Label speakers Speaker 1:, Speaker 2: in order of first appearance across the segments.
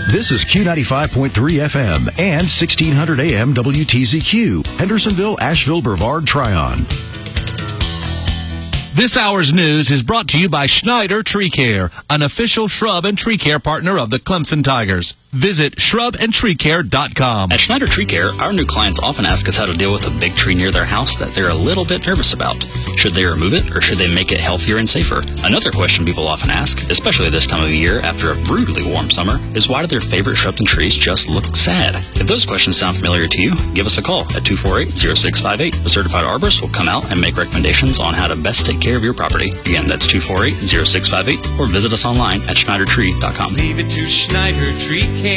Speaker 1: This is Q95.3 FM and 1600 AM WTZQ, Hendersonville, Asheville, Brevard, Tryon.
Speaker 2: This hour's news is brought to you by Schneider Tree Care, an official shrub and tree care partner of the Clemson Tigers. Visit shrubandtreecare.com.
Speaker 3: At Schneider Tree Care, our new clients often ask us how to deal with a big tree near their house that they're a little bit nervous about. Should they remove it, or should they make it healthier and safer? Another question people often ask, especially this time of year after a brutally warm summer, is why do their favorite shrubs and trees just look sad? If those questions sound familiar to you, give us a call at 248-0658. A certified arborist will come out and make recommendations on how to best take care of your property. Again, that's 248-0658, or visit us online at schneidertree.com.
Speaker 4: Leave it to Schneider Tree Care.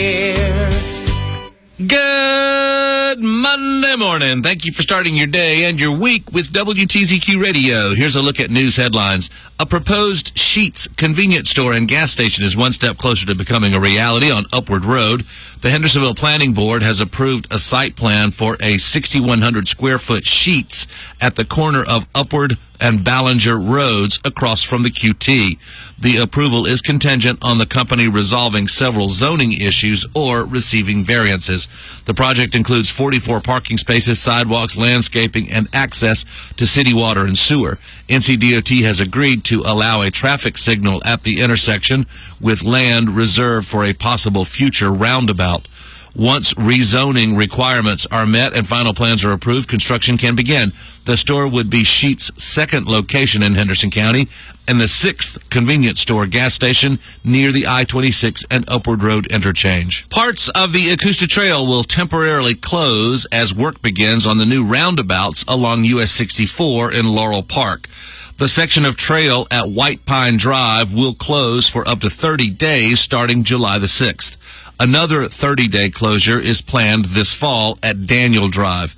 Speaker 2: Good Monday morning. Thank you for starting your day and your week with WTZQ Radio. Here's a look at news headlines. A proposed Sheetz convenience store and gas station is one step closer to becoming a reality on Upward Road. The Hendersonville Planning Board has approved a site plan for a 6,100 square foot Sheetz at the corner of Upward and Ballinger Roads across from the QT. The approval is contingent on the company resolving several zoning issues or receiving variances. The project includes 44 parking spaces, sidewalks, landscaping, and access to city water and sewer. NCDOT has agreed to allow a traffic signal at the intersection with land reserved for a possible future roundabout. Once rezoning requirements are met and final plans are approved, construction can begin. The store would be Sheetz' second location in Henderson County and the sixth convenience store gas station near the I-26 and Upward Road interchange. Parts of the Augusta Trail will temporarily close as work begins on the new roundabouts along US 64 in Laurel Park. The section of trail at White Pine Drive will close for up to 30 days starting July the 6th. Another 30-day closure is planned this fall at Daniel Drive.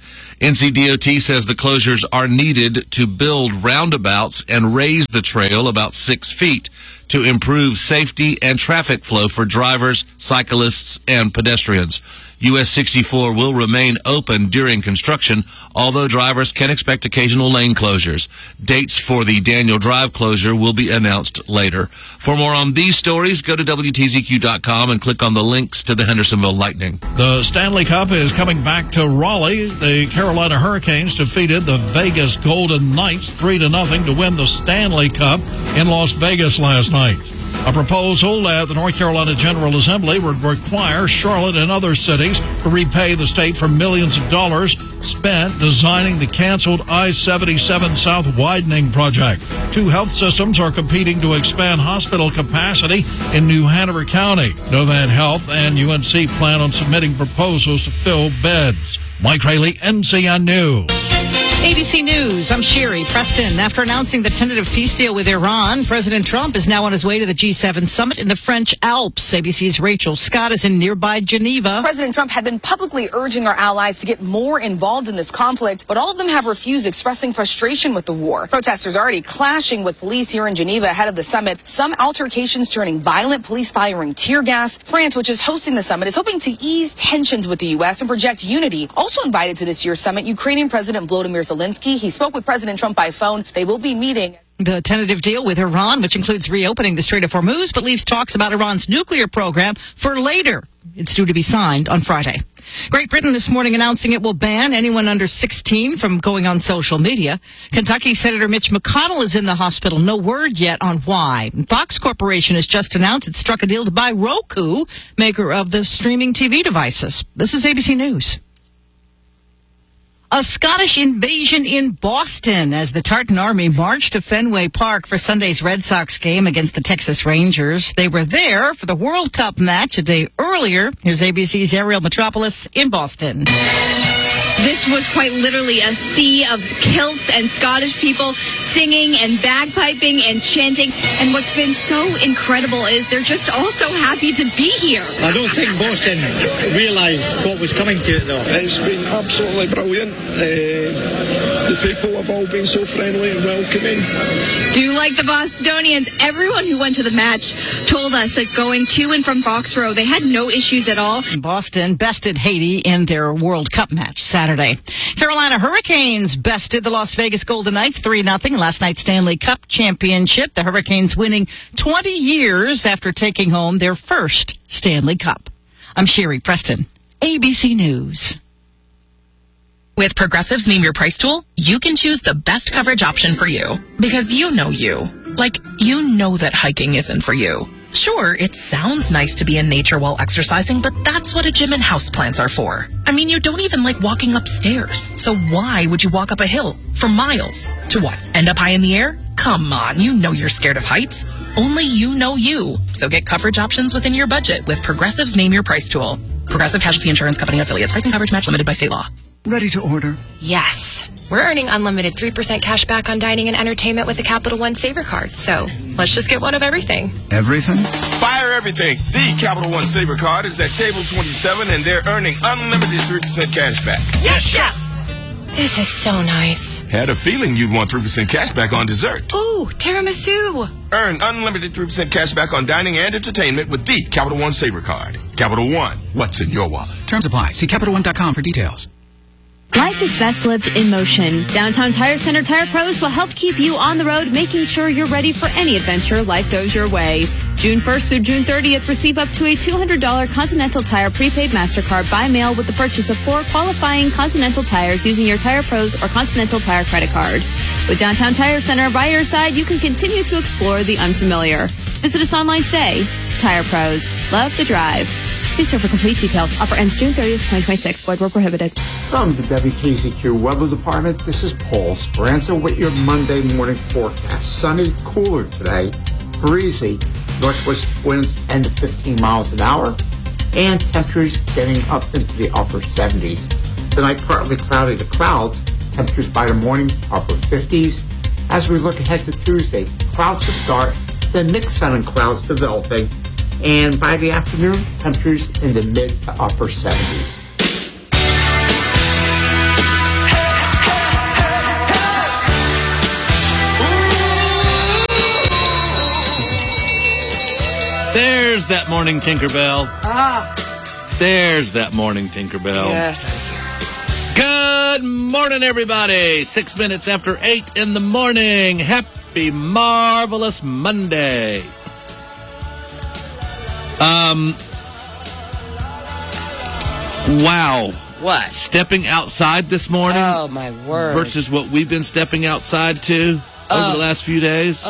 Speaker 2: NCDOT says the closures are needed to build roundabouts and raise the trail about 6 feet to improve safety and traffic flow for drivers, cyclists, and pedestrians. US 64 will remain open during construction, although drivers can expect occasional lane closures. Dates for the Daniel Drive closure will be announced later. For more on these stories, go to WTZQ.com and click on the links to the Hendersonville Lightning.
Speaker 5: The Stanley Cup is coming back to Raleigh. The Carolina Hurricanes defeated the Vegas Golden Knights 3-0 to win the Stanley Cup in Las Vegas last night. A proposal at the North Carolina General Assembly would require Charlotte and other cities to repay the state for millions of dollars spent designing the canceled I-77 South widening project. Two health systems are competing to expand hospital capacity in New Hanover County. Novan Health and UNC plan on submitting proposals to fill beds. Mike Rayleigh, NCN News.
Speaker 6: ABC News, I'm Sherry Preston. After announcing the tentative peace deal with Iran, President Trump is now on his way to the G7 summit in the French Alps. ABC's Rachel Scott is in nearby Geneva.
Speaker 7: President Trump had been publicly urging our allies to get more involved in this conflict, but all of them have refused, expressing frustration with the war. Protesters already clashing with police here in Geneva ahead of the summit. Some altercations turning violent, police firing tear gas. France, which is hosting the summit, is hoping to ease tensions with the U.S. and project unity. Also invited to this year's summit, Ukrainian President Volodymyr Zelensky. He spoke with President Trump by phone. They will be meeting.
Speaker 6: The tentative deal with Iran, which includes reopening the Strait of Hormuz, but leaves talks about Iran's nuclear program for later. It's due to be signed on Friday. Great Britain this morning announcing it will ban anyone under 16 from going on social media. Kentucky Senator Mitch McConnell is in the hospital. No word yet on why. Fox Corporation has just announced it struck a deal to buy Roku, maker of the streaming TV devices. This is ABC News. A Scottish invasion in Boston as the Tartan Army marched to Fenway Park for Sunday's Red Sox game against the Texas Rangers. They were there for the World Cup match a day earlier. Here's ABC's Ariel Metropolis in Boston.
Speaker 8: This was quite literally a sea of kilts and Scottish people singing and bagpiping and chanting. And what's been so incredible is they're just all so happy to be here.
Speaker 9: I don't think Boston realised what was coming to it, though.
Speaker 10: It's been absolutely brilliant. The people have all been so friendly and welcoming.
Speaker 8: Do like the Bostonians. Everyone who went to the match told us that going to and from Foxborough, they had no issues at all.
Speaker 6: Boston bested Haiti in their World Cup match Saturday. Carolina Hurricanes bested the Las Vegas Golden Knights 3-0 last night's Stanley Cup championship. The Hurricanes winning 20 years after taking home their first Stanley Cup. I'm Sherry Preston, ABC News.
Speaker 11: With Progressive's Name Your Price tool, you can choose the best coverage option for you. Because you know you. Like, you know that hiking isn't for you. Sure, it sounds nice to be in nature while exercising, but that's what a gym and houseplants are for. I mean, you don't even like walking upstairs. So why would you walk up a hill for miles? To what? End up high in the air? Come on, you know you're scared of heights. Only you know you. So get coverage options within your budget with Progressive's Name Your Price tool. Progressive Casualty Insurance Company affiliates. Price and coverage match limited by state law.
Speaker 12: Ready to order?
Speaker 13: Yes. We're earning unlimited 3% cash back on dining and entertainment with the Capital One Saver Card. So let's just get one of everything.
Speaker 12: Everything?
Speaker 14: Fire everything. The Capital One Saver Card is at table 27 and they're earning unlimited 3% cash back.
Speaker 13: Yes, Chef! This is so nice.
Speaker 14: Had a feeling you'd want 3% cash back on dessert.
Speaker 13: Ooh, tiramisu.
Speaker 14: Earn unlimited 3% cash back on dining and entertainment with the Capital One Saver Card. Capital One, what's in your wallet?
Speaker 15: Terms apply. See CapitalOne.com for details.
Speaker 16: Life is best lived in motion. Downtown Tire Center Tire Pros will help keep you on the road, making sure you're ready for any adventure life throws your way. June 1st through June 30th, receive up to a $200 Continental Tire prepaid MasterCard by mail with the purchase of 4 qualifying Continental tires using your Tire Pros or Continental Tire credit card. With Downtown Tire Center by your side, you can continue to explore the unfamiliar. Visit us online today. Tire Pros. Love the drive. See store for complete details. Offer ends June 30th, 2026. Void where prohibited.
Speaker 17: From the WTZQ Weather Department, this is Paul Speranza with your Monday morning forecast. Sunny, cooler today, breezy, northwest winds 10 to 15 miles an hour, and temperatures getting up into the upper 70s. Tonight, partly cloudy to clouds, temperatures by the morning upper 50s. As we look ahead to Tuesday, clouds to start, then mixed sun and clouds developing, and by the afternoon, temperatures in the mid to upper 70s.
Speaker 2: There's that morning Tinkerbell. There's that morning Tinkerbell.
Speaker 18: Yes.
Speaker 2: Good morning, everybody. 6 minutes after 8 in the morning. Happy, marvelous Monday. Wow.
Speaker 18: What?
Speaker 2: Stepping outside this morning.
Speaker 18: Oh, my word.
Speaker 2: Versus what we've been stepping outside to over the last few days.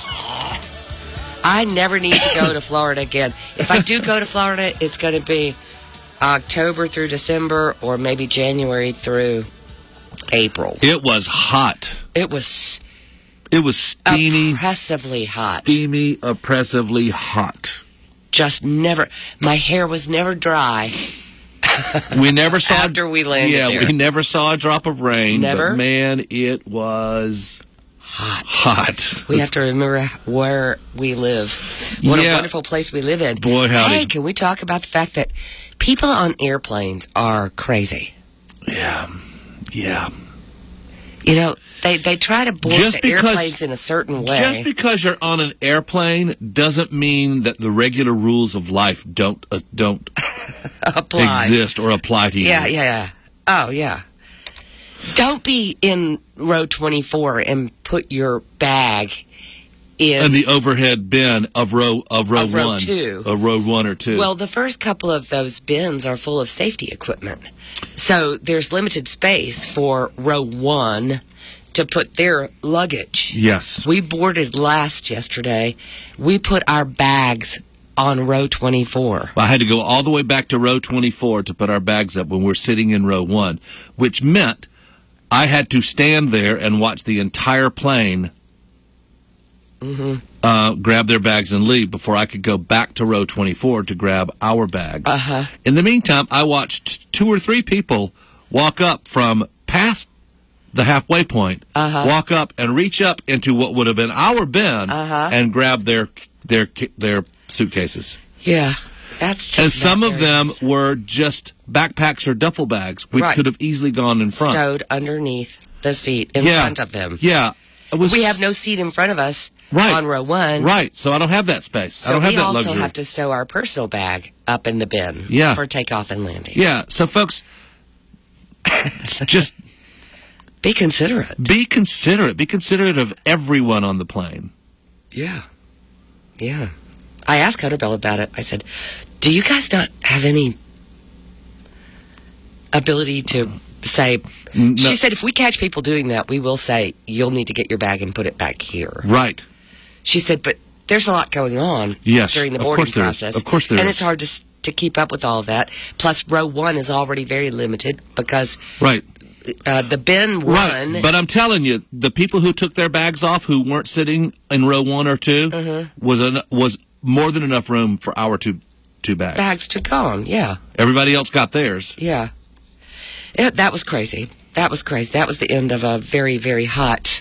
Speaker 18: I never need to go to Florida again. If I do go to Florida, it's going to be October through December or maybe January through April.
Speaker 2: It was hot.
Speaker 18: It was
Speaker 2: steamy.
Speaker 18: Oppressively hot.
Speaker 2: Steamy, oppressively hot.
Speaker 18: Just never. My hair was never dry.
Speaker 2: We never saw
Speaker 18: after we landed there.
Speaker 2: we never saw a drop of rain.
Speaker 18: Never.
Speaker 2: But man, it was hot.
Speaker 18: We have to remember where we live. What a wonderful place we live in.
Speaker 2: Boy, howdy.
Speaker 18: Hey, can we talk about the fact that people on airplanes are crazy?
Speaker 2: Yeah.
Speaker 18: You know, they try to board airplanes in a certain way.
Speaker 2: Just because you're on an airplane doesn't mean that the regular rules of life don't
Speaker 18: apply.
Speaker 2: Exist or apply to you.
Speaker 18: Yeah. Oh, yeah. Don't be in row 24 and put your bag in
Speaker 2: the overhead bin of row 1,
Speaker 18: 2.
Speaker 2: Of row 1 or 2.
Speaker 18: Well, the first couple of those bins are full of safety equipment. So there's limited space for row 1 to put their luggage.
Speaker 2: Yes.
Speaker 18: We boarded last yesterday. We put our bags on row 24.
Speaker 2: I had to go all the way back to row 24 to put our bags up when we're sitting in row 1, which meant I had to stand there and watch the entire plane grab their bags and leave before I could go back to row 24 to grab our bags. In the meantime, I watched 2 or 3 people walk up from past the halfway point, walk up and reach up into what would have been our bin and grab their suitcases.
Speaker 18: Yeah, that's just
Speaker 2: and some of them were just backpacks or duffel bags, which could have easily gone in front.
Speaker 18: Stowed underneath the seat in front of them.
Speaker 2: Yeah.
Speaker 18: We have no seat in front of us on row 1.
Speaker 2: Right, so I don't have that space.
Speaker 18: So
Speaker 2: I don't have that luxury.
Speaker 18: we also have to stow our personal bag up in the bin for takeoff and landing.
Speaker 2: Yeah, so folks, just
Speaker 18: be considerate.
Speaker 2: Be considerate. Be considerate of everyone on the plane.
Speaker 18: Yeah. I asked Hunterbell about it. I said, do you guys not have any ability to say...
Speaker 2: No.
Speaker 18: She said, if we catch people doing that, we will say, you'll need to get your bag and put it back here.
Speaker 2: Right.
Speaker 18: She said, but there's a lot going on during the boarding process.
Speaker 2: Of course there is.
Speaker 18: And it's hard to keep up with all of that. Plus, row 1 is already very limited because the bin 1...
Speaker 2: Right, but I'm telling you, the people who took their bags off who weren't sitting in row 1 or 2 was more than enough room for our two bags.
Speaker 18: Bags to gone, yeah.
Speaker 2: Everybody else got theirs.
Speaker 18: Yeah. That was crazy. That was crazy. That was the end of a very, very hot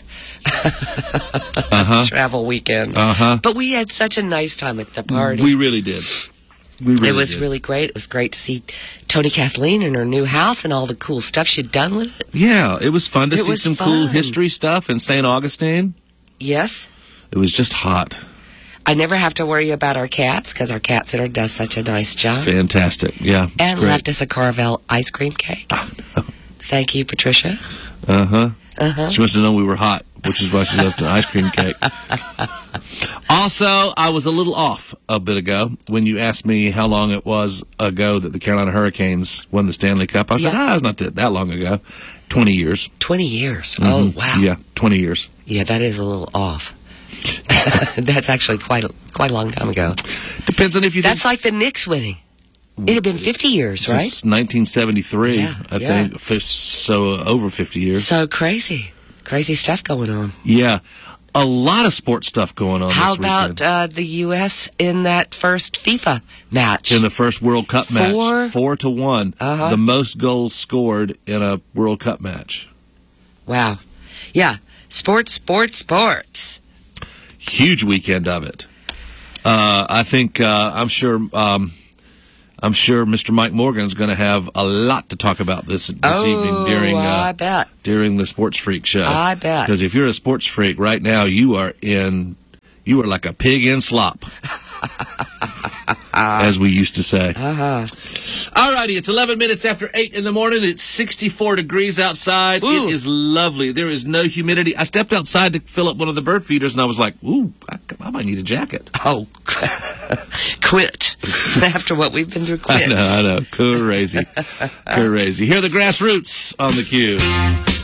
Speaker 18: travel weekend. But we had such a nice time at the party.
Speaker 2: We really did.
Speaker 18: It was really great. It was great to see Tony Kathleen in her new house and all the cool stuff she'd done with it.
Speaker 2: Yeah, it was fun to see some cool history stuff in St. Augustine.
Speaker 18: Yes.
Speaker 2: It was just hot.
Speaker 18: I never have to worry about our cats because our cat sitter does such a nice job.
Speaker 2: Fantastic. Yeah.
Speaker 18: And left us a Carvel ice cream cake.
Speaker 2: Oh, no.
Speaker 18: Thank you, Patricia.
Speaker 2: She must have known we were hot, which is why she left an ice cream cake. Also, I was a little off a bit ago when you asked me how long it was ago that the Carolina Hurricanes won the Stanley Cup. I said, it's not that long ago. 20 years.
Speaker 18: 20 years? Oh, wow.
Speaker 2: Yeah, 20 years.
Speaker 18: Yeah, that is a little off. That's actually quite a long time ago.
Speaker 2: Depends on if you
Speaker 18: That's like the Knicks winning. It had been 50 years, right?
Speaker 2: Since 1973, I think. So over 50 years.
Speaker 18: So crazy. Crazy stuff going on.
Speaker 2: Yeah. A lot of sports stuff going on
Speaker 18: How
Speaker 2: this weekend.
Speaker 18: about the U.S. in that first FIFA match?
Speaker 2: In the first World Cup match. 4-1. The most goals scored in a World Cup match.
Speaker 18: Wow. Yeah. Sports.
Speaker 2: Huge weekend of it. I think, I'm sure Mr. Mike Morgan is going to have a lot to talk about this evening during the Sports Freak show.
Speaker 18: I bet.
Speaker 2: Because if you're a sports freak right now, you are like a pig in slop, as we used to say. All righty, it's 11 minutes after 8 in the morning. It's 64 degrees outside. Ooh. It is lovely. There is no humidity. I stepped outside to fill up one of the bird feeders, and I was like, ooh, I might need a jacket.
Speaker 18: Oh, quit. After what we've been through, quit.
Speaker 2: I know. Crazy. Crazy. Here are the Grassroots on the Q.